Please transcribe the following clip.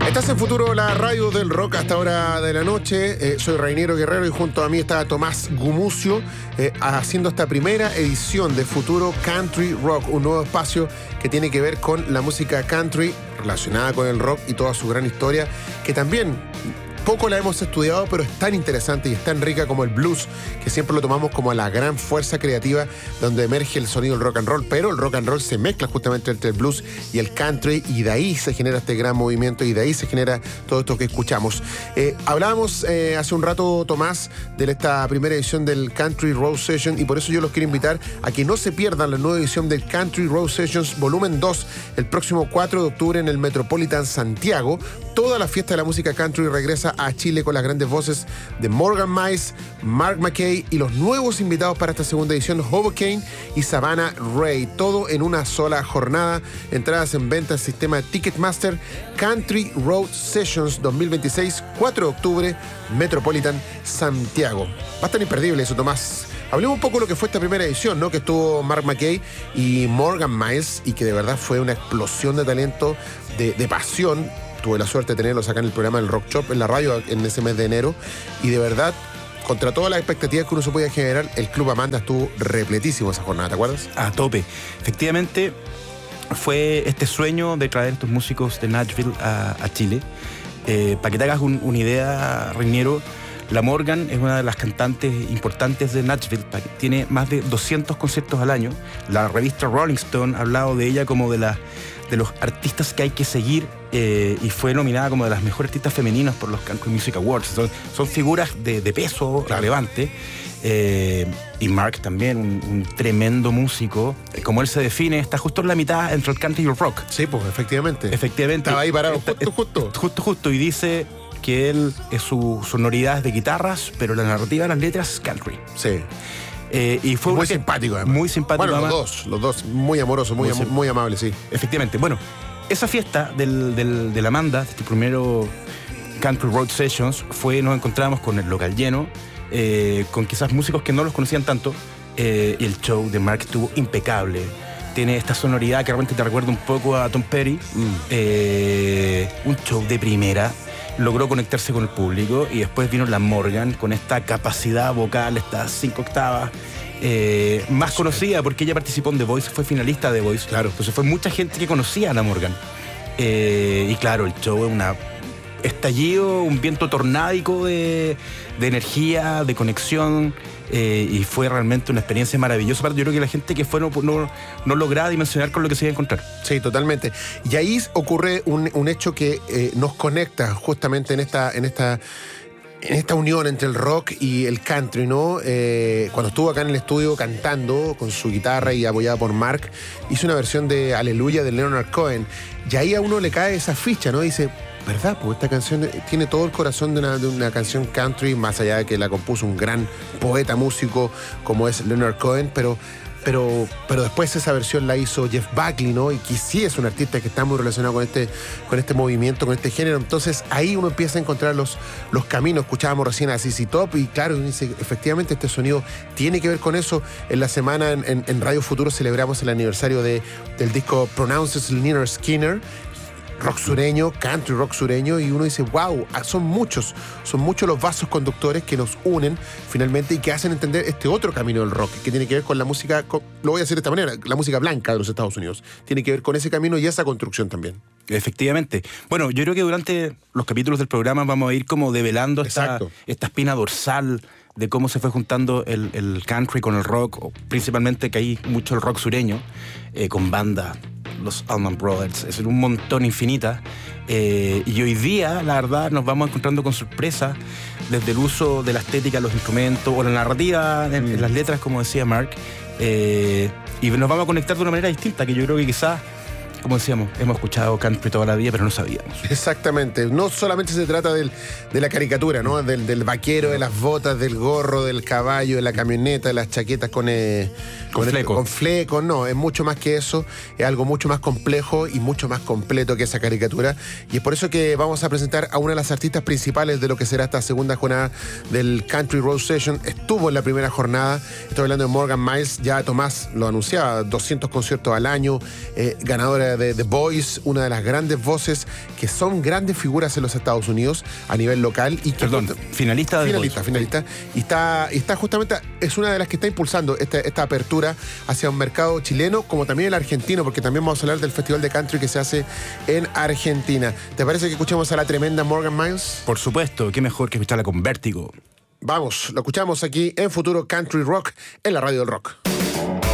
Estás en Futuro, la radio del rock hasta hora de la noche. Soy Rainiero Guerrero y junto a mí está Tomás Gumucio haciendo esta primera edición de Futuro Country Rock, un nuevo espacio que tiene que ver con la música country relacionada con el rock y toda su gran historia, que también poco la hemos estudiado, pero es tan interesante y es tan rica como el blues, que siempre lo tomamos como la gran fuerza creativa donde emerge el sonido del rock and roll, pero el rock and roll se mezcla justamente entre el blues y el country, y de ahí se genera este gran movimiento y de ahí se genera todo esto que escuchamos. Hablábamos hace un rato, Tomás, de esta primera edición del Country Road Session, y por eso yo los quiero invitar a que no se pierdan la nueva edición del Country Road Sessions volumen 2 el próximo 4 de octubre en el Metropolitan Santiago. Toda la fiesta de la música country regresa a Chile con las grandes voces de Morgan Mice, Mark McKay y los nuevos invitados para esta segunda edición, Hoboken y Savannah Ray. Todo en una sola jornada. Entradas en venta al sistema Ticketmaster. Country Road Sessions 2026, 4 de octubre, Metropolitan Santiago. Va a estar imperdible eso, Tomás. Hablemos un poco de lo que fue esta primera edición, ¿no? Que estuvo Mark McKay y Morgan Mice, y que de verdad fue una explosión de talento, de pasión. Tuve la suerte de tenerlos acá en el programa del Rock Shop, en la radio, en ese mes de enero. Y de verdad, contra todas las expectativas que uno se podía generar, el Club Amanda estuvo repletísimo esa jornada, ¿te acuerdas? A tope. Efectivamente, fue este sueño de traer estos músicos de Nashville a Chile. Para que te hagas una idea, Reiniero, la Morgan es una de las cantantes importantes de Nashville. Tiene más de 200 conciertos al año. La revista Rolling Stone ha hablado de ella como de los artistas que hay que seguir, y fue nominada como de las mejores artistas femeninas por los Country Music Awards. Son figuras de peso relevante. Y Mark también, un tremendo músico. Como él se define, está justo en la mitad entre el country y el rock. Sí, pues efectivamente. Estaba ahí parado, justo. Y dice que él es su sonoridad es de guitarras, pero la narrativa de las letras es country. Sí. Y fue muy simpático, además. Muy simpático. Bueno, los dos, muy amorosos, muy amables, sí. Efectivamente. Bueno, esa fiesta de la Amanda, de este primero Country Road Sessions, nos encontramos con el local lleno, con quizás músicos que no los conocían tanto, y el show de Mark estuvo impecable. Tiene esta sonoridad que realmente te recuerda un poco a Tom Petty. Un show de primera. Logró conectarse con el público, y después vino la Morgan con esta capacidad vocal, estas 5 octavas, más conocida porque ella participó en The Voice, fue finalista de The Voice. Claro. Entonces fue mucha gente que conocía a la Morgan. Y claro, el show es un estallido, un viento tornádico de energía, de conexión. Y fue realmente una experiencia maravillosa. Yo creo que la gente que fue no lograba dimensionar con lo que se iba a encontrar. Sí, totalmente. Y ahí ocurre un hecho que nos conecta justamente en esta unión entre el rock y el country, ¿no? Cuando estuvo acá en el estudio cantando con su guitarra y apoyada por Mark, hizo una versión de Aleluya de Leonard Cohen. Y ahí a uno le cae esa ficha, ¿no? Dice, ¿verdad? Pues esta canción tiene todo el corazón de una canción country, más allá de que la compuso un gran poeta, músico como es Leonard Cohen, pero después esa versión la hizo Jeff Buckley, ¿no? Y que sí es un artista que está muy relacionado con este movimiento, con este género. Entonces ahí uno empieza a encontrar los caminos. Escuchábamos recién a ZZ Top y claro, uno dice, efectivamente este sonido tiene que ver con eso. En la semana en Radio Futuro celebramos el aniversario del disco Pronounces Lynyrd Skynyrd, rock sureño, country rock sureño, y uno dice, wow, son muchos los vasos conductores que nos unen finalmente y que hacen entender este otro camino del rock, que tiene que ver con la música, lo voy a decir de esta manera, la música blanca de los Estados Unidos. Tiene que ver con ese camino y esa construcción también. Efectivamente. Bueno, yo creo que durante los capítulos del programa vamos a ir como develando esta espina dorsal de cómo se fue juntando el country con el rock, principalmente que hay mucho el rock sureño, con bandas, los Allman Brothers, es un montón infinita. Y hoy día, la verdad, nos vamos encontrando con sorpresas desde el uso de la estética de los instrumentos o la narrativa en las letras, como decía Mark. Y nos vamos a conectar de una manera distinta, que yo creo que quizás, como decíamos, hemos escuchado country toda la vida, pero no sabíamos. Exactamente. No solamente se trata de la caricatura, ¿no? Del vaquero, de las botas, del gorro, del caballo, de la camioneta, de las chaquetas con fleco. No, es mucho más que eso. Es algo mucho más complejo y mucho más completo que esa caricatura. Y es por eso que vamos a presentar a una de las artistas principales de lo que será esta segunda jornada del Country Road Session. Estuvo en la primera jornada. Estoy hablando de Morgan Mice. Ya Tomás lo anunciaba, 200 conciertos al año, ganadora de The Voice, una de las grandes voces que son grandes figuras en los Estados Unidos a nivel local. Y que finalista de The Voice. Finalista. Y está justamente, es una de las que está impulsando esta apertura hacia un mercado chileno, como también el argentino, porque también vamos a hablar del Festival de Country que se hace en Argentina. ¿Te parece que escuchemos a la tremenda Morgan Miles? Por supuesto, qué mejor que escucharla con Vértigo. Vamos, lo escuchamos aquí en Futuro Country Rock, en la Radio del Rock.